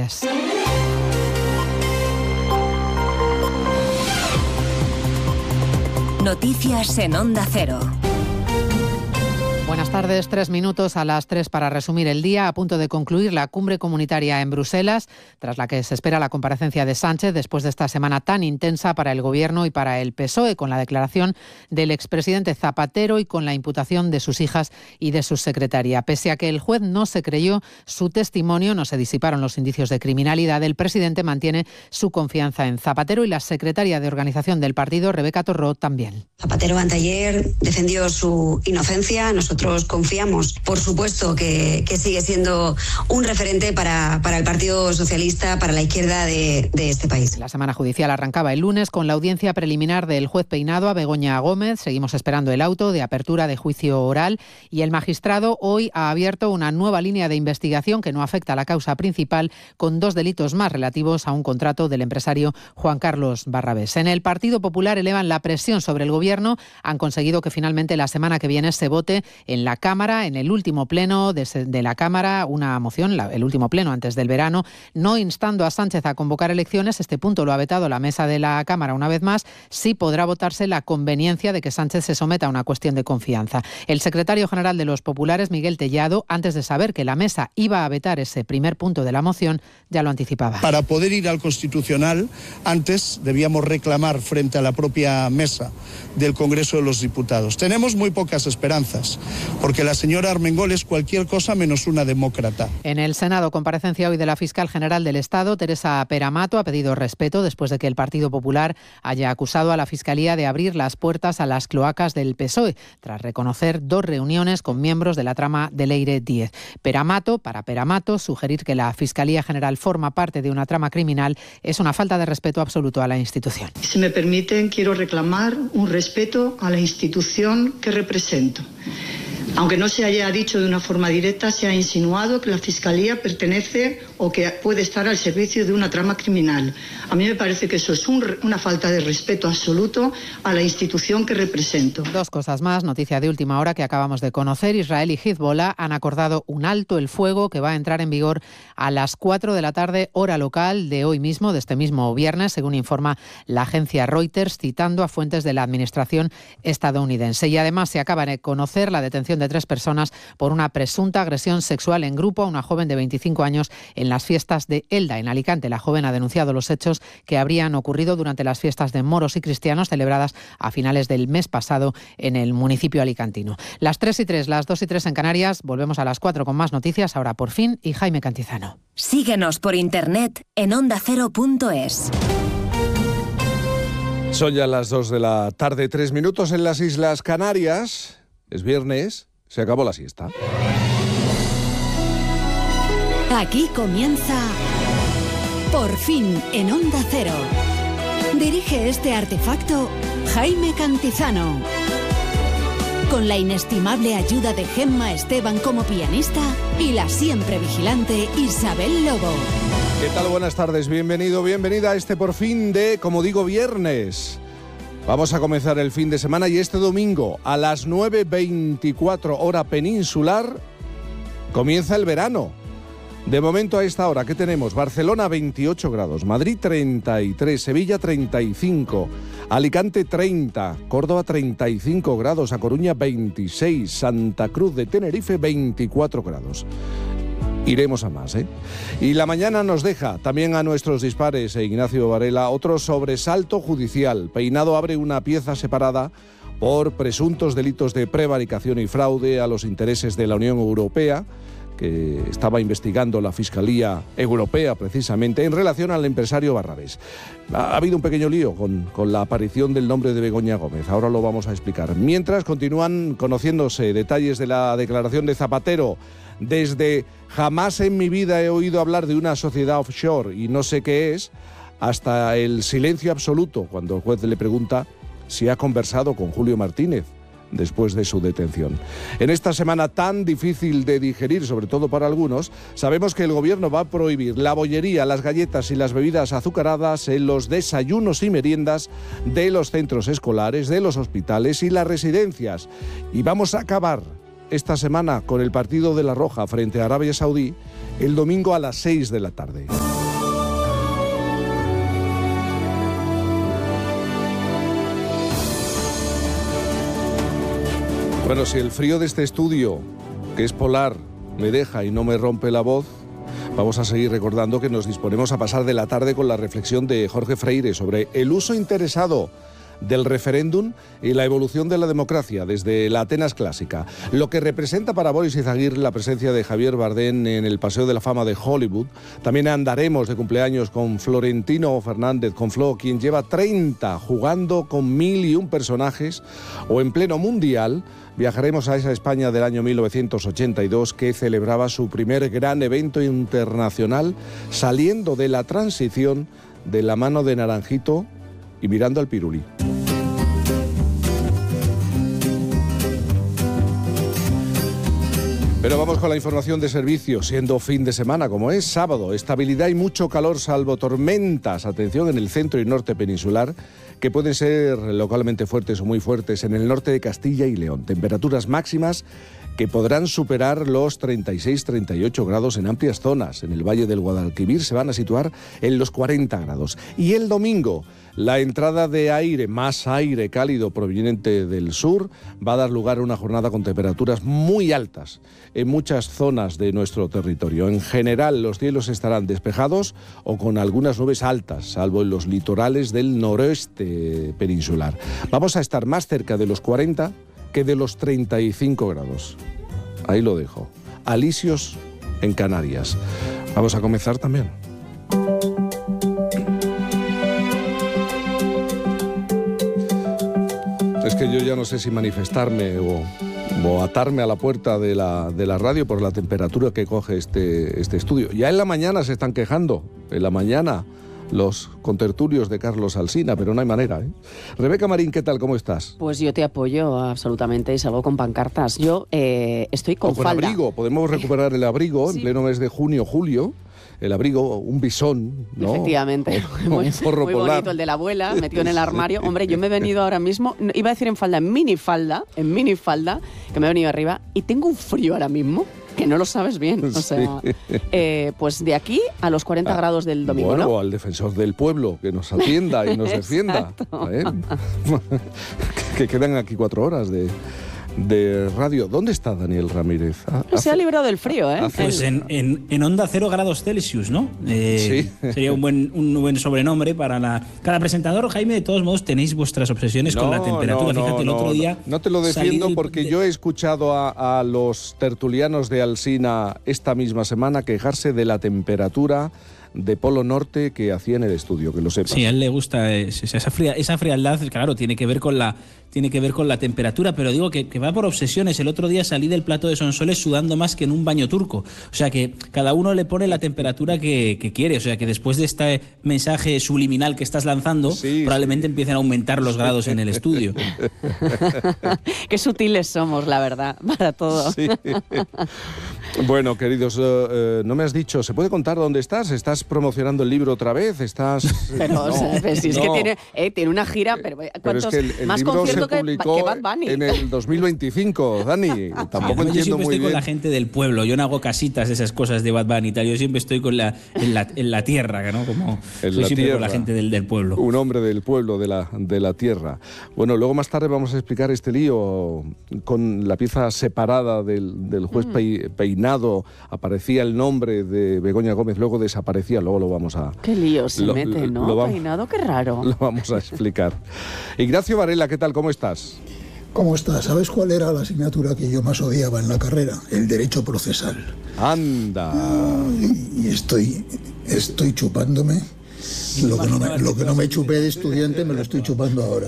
Canarias. Noticias en Onda Cero. Buenas tardes, 3 minutos a las 3 para resumir el día. A punto de concluir la cumbre comunitaria en Bruselas, tras la que se espera la comparecencia de Sánchez después de esta semana tan intensa para el Gobierno y para el PSOE, con la declaración del expresidente Zapatero y con la imputación de sus hijas y de su secretaria. Pese a que el juez no se creyó su testimonio, no se disiparon los indicios de criminalidad, el presidente mantiene su confianza en Zapatero y la secretaria de organización del partido, Rebeca Torró, también. Zapatero anteayer defendió su inocencia. Nosotros confiamos, por supuesto, que sigue siendo un referente para el Partido Socialista, para la izquierda de este país. La semana judicial arrancaba el lunes con la audiencia preliminar del juez Peinado a Begoña Gómez. Seguimos esperando el auto de apertura de juicio oral y el magistrado hoy ha abierto una nueva línea de investigación que no afecta a la causa principal, con 2 delitos más relativos a un contrato del empresario Juan Carlos Barrabés. En el Partido Popular elevan la presión sobre el Gobierno. Han conseguido que finalmente la semana que viene se vote en la Cámara, en el último pleno de la Cámara, una moción, el último pleno antes del verano, no instando a Sánchez a convocar elecciones. Este punto lo ha vetado la mesa de la Cámara una vez más. Sí podrá votarse la conveniencia de que Sánchez se someta a una cuestión de confianza. El secretario general de los populares, Miguel Tellado, antes de saber que la mesa iba a vetar ese primer punto de la moción, ya lo anticipaba. Para poder ir al Constitucional, antes debíamos reclamar frente a la propia mesa del Congreso de los Diputados. Tenemos muy pocas esperanzas, porque la señora Armengol es cualquier cosa menos una demócrata. En el Senado, comparecencia hoy de la fiscal general del Estado, Teresa Peramato, ha pedido respeto después de que el Partido Popular haya acusado a la Fiscalía de abrir las puertas a las cloacas del PSOE, tras reconocer 2 reuniones con miembros de la trama de Leire Díez. Para Peramato, sugerir que la Fiscalía General forma parte de una trama criminal es una falta de respeto absoluto a la institución. Si me permiten, quiero reclamar un respeto a la institución que represento. Aunque no se haya dicho de una forma directa, se ha insinuado que la Fiscalía pertenece o que puede estar al servicio de una trama criminal. A mí me parece que eso es una falta de respeto absoluto a la institución que represento. 2 cosas más, noticia de última hora que acabamos de conocer. Israel y Hezbollah han acordado un alto el fuego que va a entrar en vigor a las 4 de la tarde, hora local de hoy mismo, de este mismo viernes, según informa la agencia Reuters, citando a fuentes de la administración estadounidense. Y además se acaba de conocer la detención de 3 personas por una presunta agresión sexual en grupo a una joven de 25 años en las fiestas de Elda, en Alicante. La joven ha denunciado los hechos que habrían ocurrido durante las fiestas de moros y cristianos celebradas a finales del mes pasado en el municipio alicantino. Las 3:03, las 2:03 en Canarias. Volvemos a las 4 con más noticias. Ahora por fin, y Jaime Cantizano. Síguenos por internet en ondacero.es. Son ya las 2 de la tarde, 3 minutos en las Islas Canarias. Es viernes, se acabó la siesta. Aquí comienza Por fin en Onda Cero. Dirige este artefacto Jaime Cantizano. Con la inestimable ayuda de Gemma Esteban como pianista y la siempre vigilante Isabel Lobo. ¿Qué tal? Buenas tardes, bienvenido, bienvenida a este Por fin de, como digo, viernes. Vamos a comenzar el fin de semana y este domingo a las 9:24 hora peninsular comienza el verano. De momento a esta hora, ¿qué tenemos? Barcelona 28 grados, Madrid 33, Sevilla 35, Alicante 30, Córdoba 35 grados, A Coruña 26, Santa Cruz de Tenerife 24 grados. Iremos a más, ¿eh? Y la mañana nos deja también a nuestros dispares, Ignacio Varela, otro sobresalto judicial. Peinado abre una pieza separada por presuntos delitos de prevaricación y fraude a los intereses de la Unión Europea, que estaba investigando la Fiscalía Europea precisamente en relación al empresario Barrabés. Ha habido un pequeño lío con la aparición del nombre de Begoña Gómez, ahora lo vamos a explicar. Mientras continúan conociéndose detalles de la declaración de Zapatero. Desde jamás en mi vida he oído hablar de una sociedad offshore y no sé qué es, hasta el silencio absoluto cuando el juez le pregunta si ha conversado con Julio Martínez después de su detención. En esta semana tan difícil de digerir, sobre todo para algunos, sabemos que el gobierno va a prohibir la bollería, las galletas y las bebidas azucaradas en los desayunos y meriendas de los centros escolares, de los hospitales y las residencias. Y vamos a acabar esta semana con el partido de La Roja frente a Arabia Saudí el domingo a las 6 de la tarde. Bueno, si el frío de este estudio, que es polar, me deja y no me rompe la voz, vamos a seguir recordando que nos disponemos a pasar de la tarde con la reflexión de Jorge Freire sobre el uso interesado del referéndum y la evolución de la democracia desde la Atenas clásica. Lo que representa para Boris Izaguirre la presencia de Javier Bardem en el Paseo de la Fama de Hollywood. También andaremos de cumpleaños con Florentino Fernández, con Flo, quien lleva 30 jugando con 1001 personajes, o en pleno mundial viajaremos a esa España del año 1982 que celebraba su primer gran evento internacional, saliendo de la transición de la mano de Naranjito y mirando al pirulí. Pero vamos con la información de servicio, siendo fin de semana como es sábado. Estabilidad y mucho calor salvo tormentas, atención, en el centro y norte peninsular, que pueden ser localmente fuertes o muy fuertes en el norte de Castilla y León. Temperaturas máximas que podrán superar los 36-38 grados en amplias zonas. En el Valle del Guadalquivir se van a situar en los 40 grados. Y el domingo, la entrada de aire, más aire cálido proveniente del sur, va a dar lugar a una jornada con temperaturas muy altas en muchas zonas de nuestro territorio. En general, los cielos estarán despejados o con algunas nubes altas, salvo en los litorales del noroeste peninsular. Vamos a estar más cerca de los 40 que de los 35 grados. Ahí lo dejo. Alisios en Canarias. Vamos a comenzar también. Es que yo ya no sé si manifestarme o atarme a la puerta de la radio por la temperatura que coge este estudio. Ya en la mañana se están quejando, en la mañana, los contertulios de Carlos Alsina, pero no hay manera, ¿eh? Rebeca Marín, ¿qué tal? ¿Cómo estás? Pues yo te apoyo absolutamente y salgo con pancartas. Yo estoy con falda. Abrigo, podemos recuperar el abrigo, sí. En pleno mes de junio, julio. El abrigo, un bisón, ¿no? Efectivamente, muy bonito el de la abuela, metido en el armario. Hombre, yo me he venido ahora mismo, iba a decir en minifalda, que me he venido arriba, y tengo un frío ahora mismo, que no lo sabes bien. O sea, pues de aquí a los 40 grados del domingo, bueno, ¿no? Al defensor del pueblo, que nos atienda y nos defienda. Que quedan aquí 4 horas de radio. ¿Dónde está Daniel Ramírez? Se ha librado del frío, ¿eh? Pues en Onda 0 grados Celsius, ¿no? Sí. Sería un buen sobrenombre para cada presentador. Jaime, de todos modos, tenéis vuestras obsesiones con la temperatura. Fíjate, el otro día... No te lo defiendo porque yo he escuchado a los tertulianos de Alsina esta misma semana quejarse de la temperatura de Polo Norte que hacía en el estudio, que lo sepas. Sí, a él le gusta esa frialdad, claro, tiene que ver con la temperatura, pero digo que va por obsesiones. El otro día salí del plato de Sonsoles sudando más que en un baño turco. O sea que cada uno le pone la temperatura que quiere. O sea que después de este mensaje subliminal que estás lanzando, probablemente empiecen a aumentar los grados en el estudio. Qué sutiles somos, la verdad, para todo. Sí. Bueno, queridos, no me has dicho, ¿se puede contar dónde estás? ¿Estás promocionando el libro otra vez? Pero no, si es que tiene una gira, pero es que el más libro concierto se publicó que Bad Bunny. En el 2025, Dani. Tampoco entiendo muy bien. Yo siempre estoy con la gente del pueblo. Yo no hago casitas de esas cosas de Bad Bunny y tal. Yo siempre estoy en la tierra, ¿no? Como soy siempre con la gente del pueblo. Un hombre del pueblo, de la tierra. Bueno, luego más tarde vamos a explicar este lío con la pieza separada del juez Peinado. Aparecía el nombre de Begoña Gómez, luego desaparecía, luego lo vamos a... Qué lío se mete, ¿no? Peinado, qué raro. Lo vamos a explicar. Ignacio Varela, ¿qué tal? ¿Cómo estás? ¿Cómo estás? ¿Sabes cuál era la asignatura que yo más odiaba en la carrera? El derecho procesal. ¡Anda! Y estoy chupándome. Lo que no me chupé de estudiante me lo estoy chupando ahora.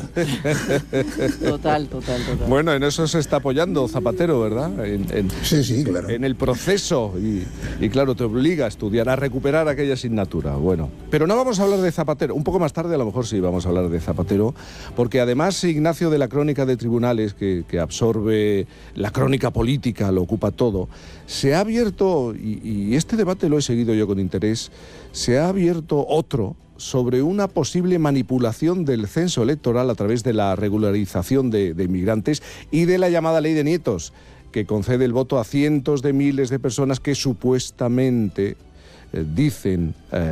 Total. Bueno, en eso se está apoyando Zapatero, ¿verdad? Sí, claro. En el proceso y claro, te obliga a estudiar, a recuperar aquella asignatura. Bueno, pero no vamos a hablar de Zapatero. Un poco más tarde a lo mejor sí vamos a hablar de Zapatero, porque además Ignacio, de la crónica de tribunales que absorbe la crónica política, lo ocupa todo, se ha abierto, y este debate lo he seguido yo con interés, se ha abierto otro sobre una posible manipulación del censo electoral a través de la regularización de inmigrantes y de la llamada ley de nietos, que concede el voto a cientos de miles de personas que supuestamente dicen